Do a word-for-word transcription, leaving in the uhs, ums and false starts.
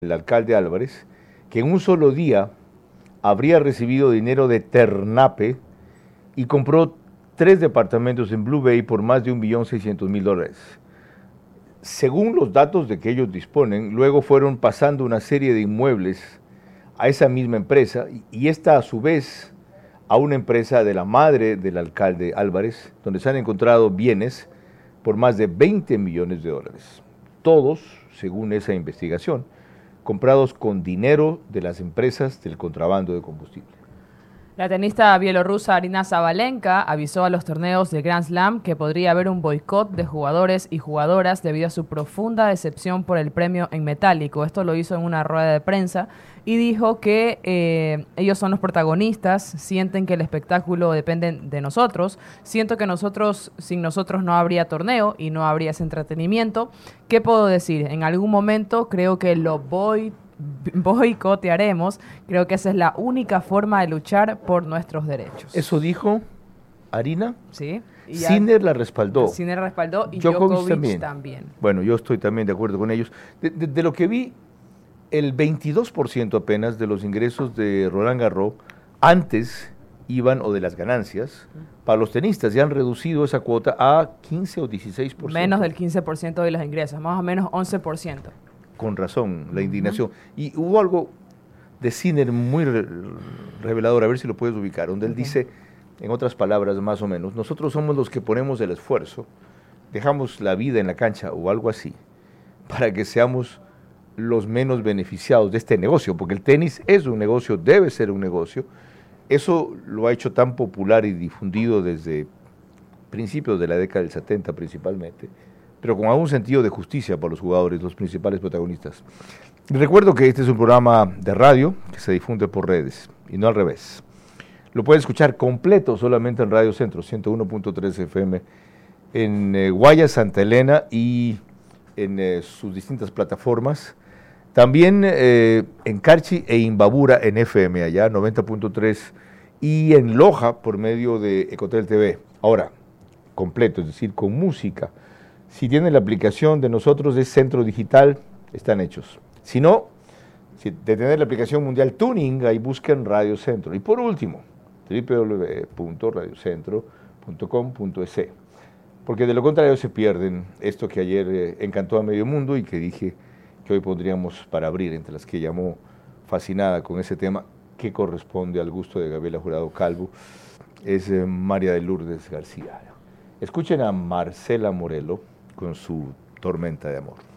el alcalde Álvarez, que en un solo día habría recibido dinero de Ternape y compró tres departamentos en Blue Bay por más de un millón seiscientos mil dólares. Según los datos de que ellos disponen, luego fueron pasando una serie de inmuebles a esa misma empresa y esta a su vez a una empresa de la madre del alcalde Álvarez, donde se han encontrado bienes por más de veinte millones de dólares. Todos, según esa investigación, comprados con dinero de las empresas del contrabando de combustible. La tenista bielorrusa Aryna Sabalenka avisó a los torneos de Grand Slam que podría haber un boicot de jugadores y jugadoras debido a su profunda decepción por el premio en metálico. Esto lo hizo en una rueda de prensa y dijo que eh, ellos son los protagonistas, sienten que el espectáculo depende de nosotros, siento que nosotros, sin nosotros no habría torneo y no habría ese entretenimiento. ¿Qué puedo decir? En algún momento creo que lo voy boicotearemos, creo que esa es la única forma de luchar por nuestros derechos. Eso dijo Aryna. Sí. Sinner la respaldó. Sinner la respaldó y Djokovic, Djokovic también. también. Bueno, yo estoy también de acuerdo con ellos. De, de, de lo que vi, el veintidós por ciento apenas de los ingresos de Roland Garros antes iban, o de las ganancias, para los tenistas. Ya han reducido esa cuota a quince o dieciséis por ciento. Menos del quince por ciento de los ingresos, más o menos once por ciento. Con razón, la indignación. Uh-huh. Y hubo algo de Sinner muy re revelador, a ver si lo puedes ubicar, donde él uh-huh. dice, en otras palabras más o menos, nosotros somos los que ponemos el esfuerzo, dejamos la vida en la cancha o algo así, para que seamos los menos beneficiados de este negocio, porque el tenis es un negocio, debe ser un negocio. Eso lo ha hecho tan popular y difundido desde principios de la década del setenta principalmente, pero con algún sentido de justicia para los jugadores, los principales protagonistas. Recuerdo que este es un programa de radio que se difunde por redes, y no al revés. Lo puedes escuchar completo solamente en Radio Centro, ciento uno punto tres F M, en eh, Guayas, Santa Elena y en eh, sus distintas plataformas. También eh, en Carchi e Imbabura en F M, allá, noventa punto tres, y en Loja por medio de Ecotel T V. Ahora, completo, es decir, con música. Si tienen la aplicación de nosotros de Centro Digital, están hechos. Si no, si de tener la aplicación mundial Tuning, ahí buscan Radio Centro. Y por último, doble u doble u doble u punto radio centro punto com punto e s. Porque de lo contrario se pierden esto que ayer eh, encantó a medio mundo y que dije que hoy pondríamos para abrir, entre las que llamó fascinada con ese tema, que corresponde al gusto de Gabriela Jurado Calvo, es eh, María de Lourdes García. Escuchen a Marcela Morelo con su Tormenta de Amor.